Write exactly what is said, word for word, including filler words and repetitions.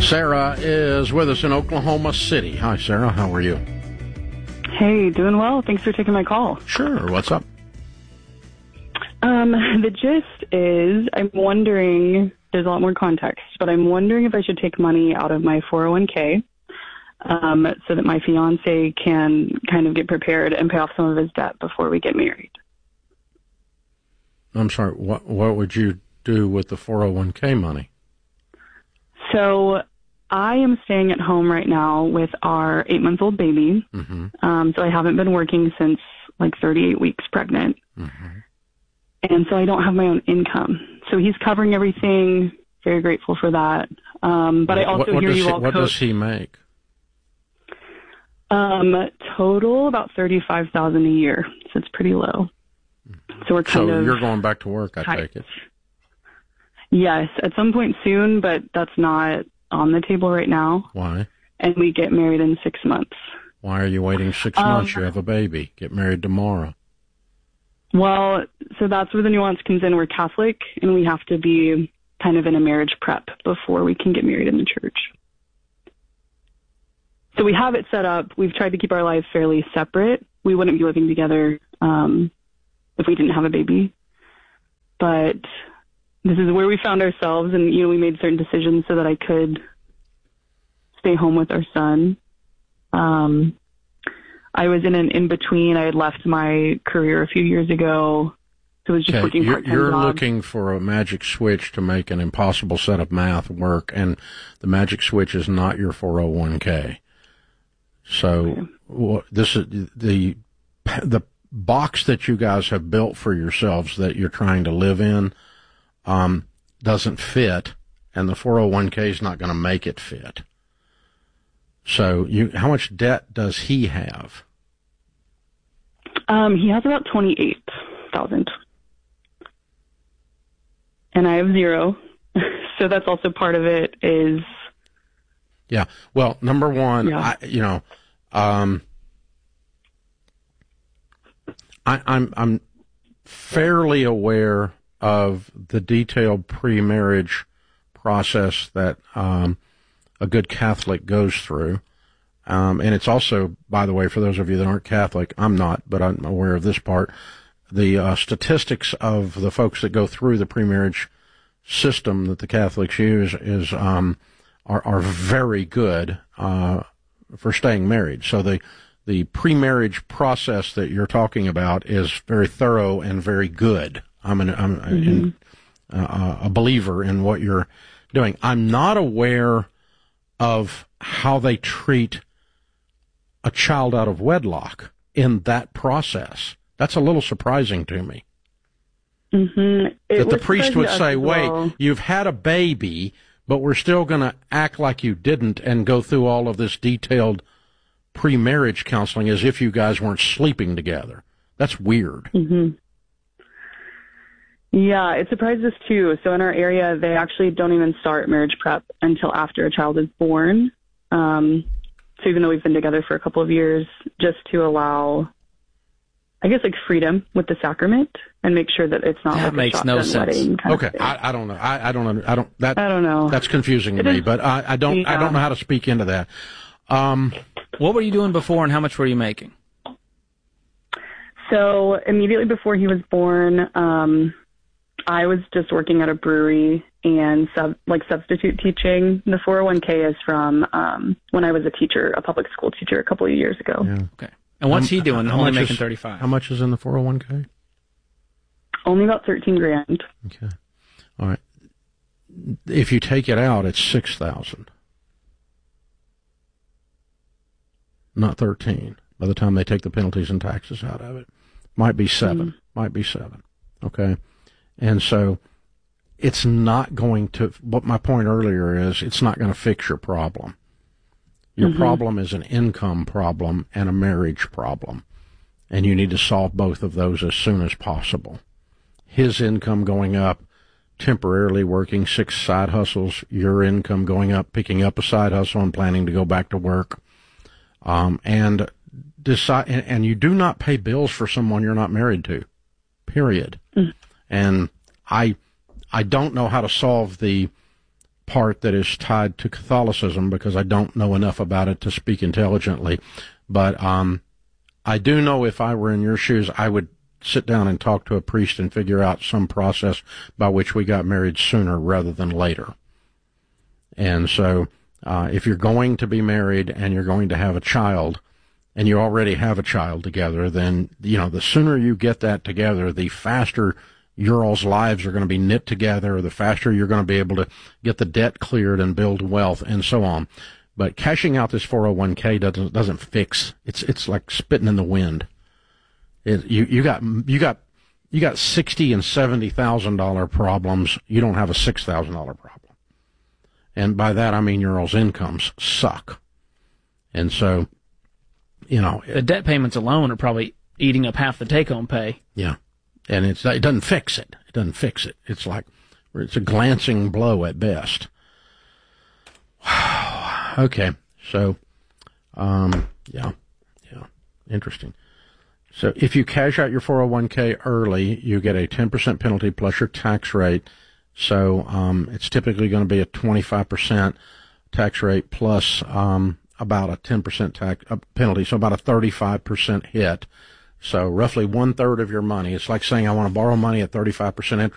Sarah is with us in Oklahoma City. Hi, Sarah. How are you? Hey, doing well. Thanks for taking my call. Sure. What's up? Um, the gist is I'm wondering, there's a lot more context, but I'm wondering if I should take money out of my four oh one k um, so that my fiance can kind of get prepared and pay off some of his debt before we get married. I'm sorry. What, what would you do with the four oh one k money? So I am staying at home right now with our eight-month-old baby. Mm-hmm. Um, so I haven't been working since like thirty-eight weeks pregnant. Mm-hmm. And so I don't have my own income. So he's covering everything. Very grateful for that. Um, but I also what, what hear does you he, all What co- does he make? Um, total about thirty-five thousand dollars a year. So it's pretty low. So we're kind so of... So you're going back to work, I tight. take it? Yes, at some point soon, but that's not on the table right now. Why? And we get married in six months. Why are you waiting six um, months? You have a baby. Get married tomorrow. Well, so that's where the nuance comes in. We're Catholic, and we have to be kind of in a marriage prep before we can get married in the church. So we have it set up. We've tried to keep our lives fairly separate. We wouldn't be living together um, if we didn't have a baby. But this is where we found ourselves, and, you know, we made certain decisions so that I could stay home with our son. Um, I was in an in-between. I had left my career a few years ago, so I was just okay, working you're, part-time You're jobs. looking for a magic switch to make an impossible set of math work, and the magic switch is not your four oh one k. So Okay. well, this is the the box that you guys have built for yourselves that you're trying to live in um, doesn't fit, and the four oh one k is not going to make it fit. So, you, how much debt does he have? Um, he has about twenty-eight thousand, and I have zero. So that's also part of it. Is yeah. Well, number one, yeah. I, you know, um, I, I'm I'm fairly aware of the detailed pre-marriage process that um, a good Catholic goes through. Um, and it's also, by the way, for those of you that aren't Catholic, I'm not, but I'm aware of this part, the uh, statistics of the folks that go through the pre-marriage system that the Catholics use is um, are, are very good uh, for staying married. So the the pre-marriage process that you're talking about is very thorough and very good. I'm, an, I'm mm-hmm. in, uh, a believer in what you're doing. I'm not aware of how they treat a child out of wedlock in that process. That's a little surprising to me. Mm-hmm. That the priest would say, well. wait, you've had a baby, but we're still going to act like you didn't and go through all of this detailed pre-marriage counseling as if you guys weren't sleeping together. That's weird. Mm-hmm. Yeah, it surprised us too. So in our area, they actually don't even start marriage prep until after a child is born. Um, so even though we've been together for a couple of years, just to allow, I guess, like freedom with the sacrament and make sure that it's not that like makes a no shotgun sense. wedding kind Okay, of thing. I, I don't know. I, I don't. Under, I don't. That. I don't know. That's confusing to It me, is, but I, I don't. yeah. I don't know how to speak into that. Um, what were you doing before, and how much were you making? So immediately before he was born, um, I was just working at a brewery and sub, like substitute teaching. The four oh one k is from um, when I was a teacher, a public school teacher a couple of years ago. yeah. Okay. And what's How- he doing? how Only much making is- thirty-five. How much is in the four oh one k? Only about thirteen grand. Okay. All right. If you take it out, it's six thousand. Not thirteen. By the time they take the penalties and taxes out of it, might be seven. Mm-hmm. Might be seven. Okay. And so it's not going to, what my point earlier is, it's not going to fix your problem. Your mm-hmm. problem is an income problem and a marriage problem. And you need to solve both of those as soon as possible. His income going up, temporarily working six side hustles, your income going up, picking up a side hustle and planning to go back to work. Um, and decide, and, and you do not pay bills for someone you're not married to, period. Mm. And I, I don't know how to solve the part that is tied to Catholicism because I don't know enough about it to speak intelligently. But um, I do know if I were in your shoes, I would sit down and talk to a priest and figure out some process by which we got married sooner rather than later. And so uh, if you're going to be married and you're going to have a child, and you already have a child together, then, you know, the sooner you get that together, the faster your all's lives are going to be knit together, the faster you're going to be able to get the debt cleared and build wealth and so on. But cashing out this four oh one k doesn't doesn't fix. It's it's like spitting in the wind. It, you you got you got you got sixty and seventy thousand dollar problems. You don't have a six thousand dollar problem, and by that I mean your all's incomes suck, and so. You know, the debt payments alone are probably eating up half the take-home pay. Yeah, and it's it doesn't fix it. It doesn't fix it. It's like it's a glancing blow at best. Okay, so, um, yeah, yeah, interesting. So if you cash out your four oh one k early, you get a ten percent penalty plus your tax rate. So um, it's typically going to be a twenty-five percent tax rate plus um. about a ten percent tax uh, penalty, so about a thirty-five percent hit. So roughly one third of your money. It's like saying I want to borrow money at thirty-five percent interest.